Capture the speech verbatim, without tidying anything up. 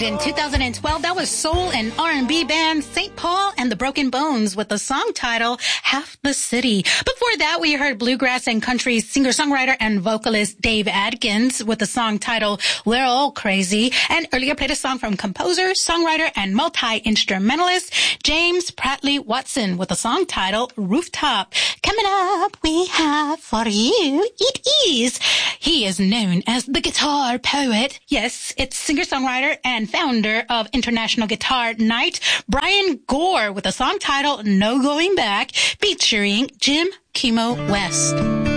In two thousand twelve, that was soul and R and B band Saint Paul and the Broken Bones with the song title Half the City. Before that, we heard bluegrass and country singer-songwriter and vocalist Dave Adkins with the song title We're All Crazy. And earlier played a song from composer, songwriter, and multi-instrumentalist James Pratley Watson with the song title Rooftop. Coming up, we have for you, it is. He is known as the guitar poet. Yes, it's singer-songwriter and founder of International Guitar Night, Brian Gore, with a song titled No Going Back, featuring Jim Kimo West.